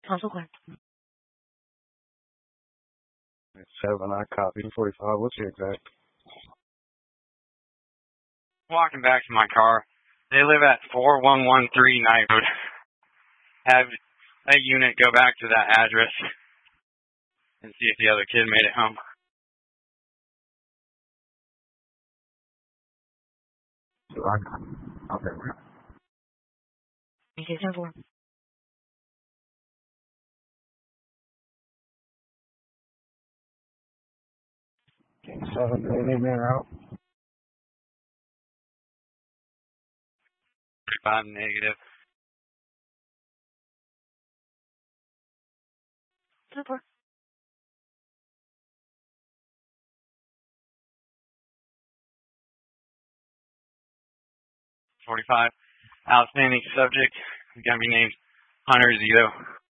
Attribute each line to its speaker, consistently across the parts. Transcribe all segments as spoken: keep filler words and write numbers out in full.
Speaker 1: Console clear.
Speaker 2: Seven, I copy. forty-five, what's your exact?
Speaker 3: Walking back to my car. They live at four one one three Night Road. Have a unit go back to that address and see if the other kid made it home.
Speaker 2: Okay.
Speaker 1: Thank you, ten four.
Speaker 2: Seven, any man out.
Speaker 3: Five negative.
Speaker 1: ten four.
Speaker 3: forty-five. Outstanding subject is going to be named Hunter Zito.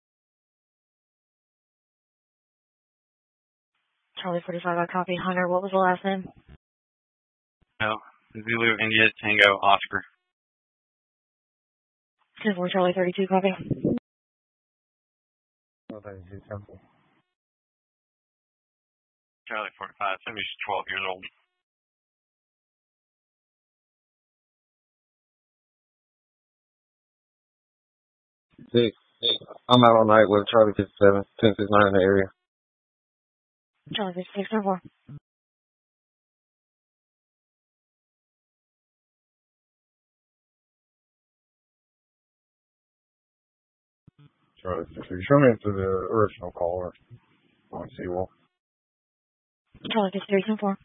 Speaker 1: Charlie forty-five, I copy. Hunter, what was the last name?
Speaker 3: No. Zulu, India, Tango, Oscar.
Speaker 1: ten four, Charlie thirty-two, copy.
Speaker 3: Charlie forty-five. Somebody's twelve years old.
Speaker 2: Six. I'm out all night with Charlie fifty-seven, ten six nine in the area.
Speaker 1: Charlie fifty-six, ten four.
Speaker 2: Charlie fifty-three. Show me into the original caller. I want to see well.
Speaker 1: Charlie fifty-three, ten four.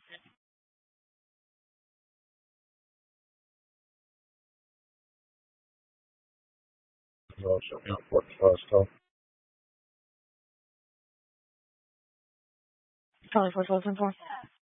Speaker 2: Well, show me out forty-five stuff.
Speaker 1: Charlie forty-five, ten four.